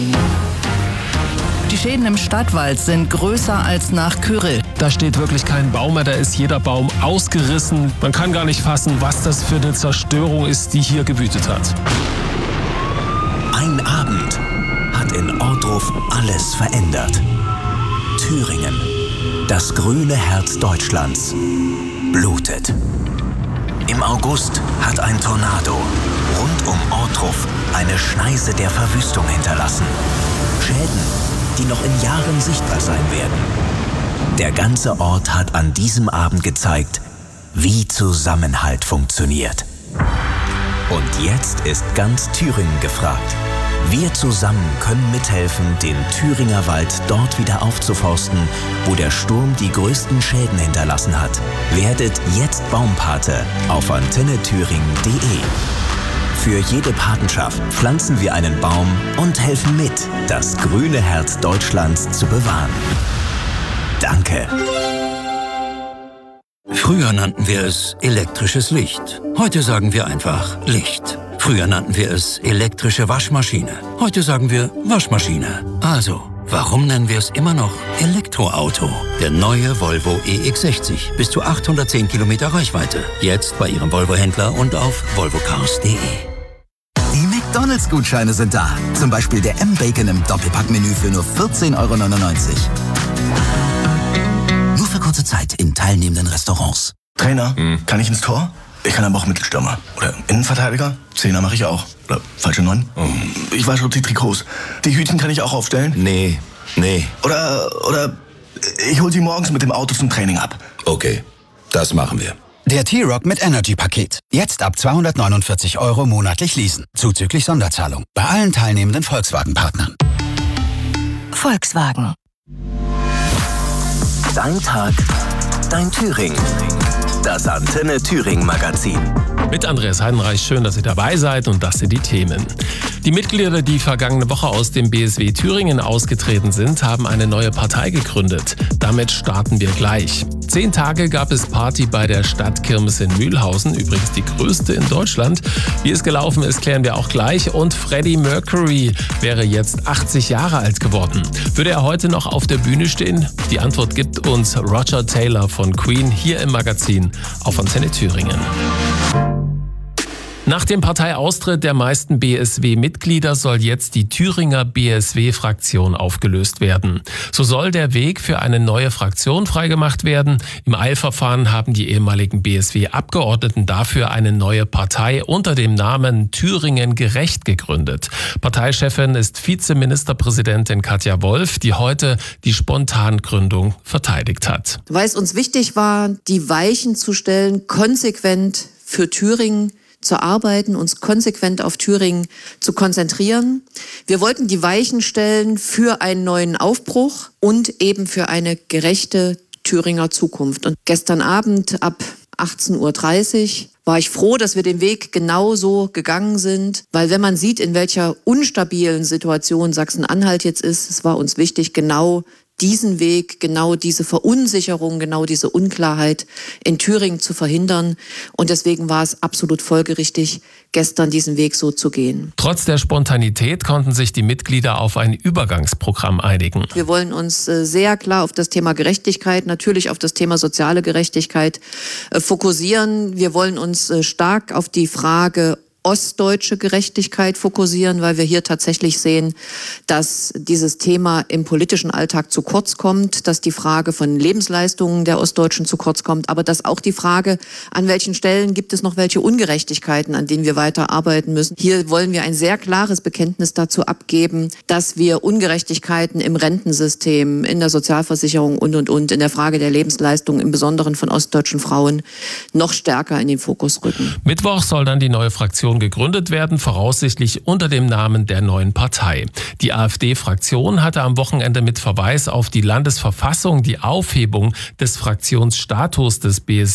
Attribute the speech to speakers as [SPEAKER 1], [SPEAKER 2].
[SPEAKER 1] Die Schäden im Stadtwald sind größer als nach Kyrill.
[SPEAKER 2] Da steht wirklich kein Baum mehr, da ist jeder Baum ausgerissen. Man kann gar nicht fassen, was das für eine Zerstörung ist, die hier gewütet hat.
[SPEAKER 3] Ein Abend hat in Ohrdruf alles verändert. Thüringen, das grüne Herz Deutschlands, blutet. Im August hat ein Tornado rund um Ohrdruf eine Schneise der Verwüstung hinterlassen. Schäden, die noch in Jahren sichtbar sein werden. Der ganze Ort hat an diesem Abend gezeigt, wie Zusammenhalt funktioniert. Und jetzt ist ganz Thüringen gefragt. Wir zusammen können mithelfen, den Thüringer Wald dort wieder aufzuforsten, wo der Sturm die größten Schäden hinterlassen hat. Werdet jetzt Baumpate auf antennethüringen.de. Für jede Patenschaft pflanzen wir einen Baum und helfen mit, das grüne Herz Deutschlands zu bewahren. Danke.
[SPEAKER 4] Früher nannten wir es elektrisches Licht. Heute sagen wir einfach Licht. Früher nannten wir es elektrische Waschmaschine. Heute sagen wir Waschmaschine. Also, warum nennen wir es immer noch Elektroauto? Der neue Volvo EX60. Bis zu 810 Kilometer Reichweite. Jetzt bei Ihrem Volvo-Händler und auf volvocars.de.
[SPEAKER 5] Die McDonalds-Gutscheine sind da. Zum Beispiel der M-Bacon im Doppelpack-Menü für nur 14,99 €. Nur für kurze Zeit in teilnehmenden Restaurants.
[SPEAKER 6] Trainer, kann ich ins Tor? Ich kann aber auch Mittelstürmer. Oder Innenverteidiger? Zehner mache ich auch. Oder falsche 9? Ich wasche die Trikots. Die Hütchen kann ich auch aufstellen?
[SPEAKER 7] Nee.
[SPEAKER 6] Oder ich hol sie morgens mit dem Auto zum Training ab.
[SPEAKER 7] Okay, das machen wir.
[SPEAKER 5] Der T-Rock mit Energy-Paket. Jetzt ab 249 € monatlich leasen. Zuzüglich Sonderzahlung. Bei allen teilnehmenden Volkswagen-Partnern.
[SPEAKER 1] Volkswagen.
[SPEAKER 3] Dein Tag, dein Thüringen. Das Antenne Thüringen Magazin.
[SPEAKER 2] Mit Andreas Heidenreich, schön, dass ihr dabei seid und das sind die Themen. Die Mitglieder, die vergangene Woche aus dem BSW Thüringen ausgetreten sind, haben eine neue Partei gegründet. Damit starten wir gleich. 10 Tage gab es Party bei der Stadtkirmes in Mühlhausen, übrigens die größte in Deutschland. Wie es gelaufen ist, klären wir auch gleich. Und Freddie Mercury wäre jetzt 80 Jahre alt geworden. Würde er heute noch auf der Bühne stehen? Die Antwort gibt uns Roger Taylor von Queen hier im Magazin auf Antenne Thüringen. Nach dem Parteiaustritt der meisten BSW-Mitglieder soll jetzt die Thüringer BSW-Fraktion aufgelöst werden. So soll der Weg für eine neue Fraktion freigemacht werden. Im Eilverfahren haben die ehemaligen BSW-Abgeordneten dafür eine neue Partei unter dem Namen Thüringen gerecht gegründet. Parteichefin ist Vizeministerpräsidentin Katja Wolf, die heute die Spontangründung verteidigt hat.
[SPEAKER 8] Weil es uns wichtig war, die Weichen zu stellen, konsequent für Thüringen zu arbeiten, uns konsequent auf Thüringen zu konzentrieren. Wir wollten die Weichen stellen für einen neuen Aufbruch und eben für eine gerechte Thüringer Zukunft. Und gestern Abend ab 18:30 Uhr war ich froh, dass wir den Weg genauso gegangen sind, weil wenn man sieht, in welcher unstabilen Situation Sachsen-Anhalt jetzt ist, es war uns wichtig, genau diesen Weg, genau diese Verunsicherung, genau diese Unklarheit in Thüringen zu verhindern. Und deswegen war es absolut folgerichtig, gestern diesen Weg so zu gehen.
[SPEAKER 2] Trotz der Spontanität konnten sich die Mitglieder auf ein Übergangsprogramm einigen.
[SPEAKER 8] Wir wollen uns sehr klar auf das Thema Gerechtigkeit, natürlich auf das Thema soziale Gerechtigkeit fokussieren. Wir wollen uns stark auf die Frage ostdeutsche Gerechtigkeit fokussieren, weil wir hier tatsächlich sehen, dass dieses Thema im politischen Alltag zu kurz kommt, dass die Frage von Lebensleistungen der Ostdeutschen zu kurz kommt, aber dass auch die Frage, an welchen Stellen gibt es noch welche Ungerechtigkeiten, an denen wir weiter arbeiten müssen. Hier wollen wir ein sehr klares Bekenntnis dazu abgeben, dass wir Ungerechtigkeiten im Rentensystem, in der Sozialversicherung und in der Frage der Lebensleistungen, im Besonderen von ostdeutschen Frauen, noch stärker in den Fokus rücken.
[SPEAKER 2] Mittwoch soll dann die neue Fraktion gegründet werden, voraussichtlich unter dem Namen der neuen Partei. Die AfD-Fraktion hatte am Wochenende mit Verweis auf die Landesverfassung die Aufhebung des Fraktionsstatus des BSW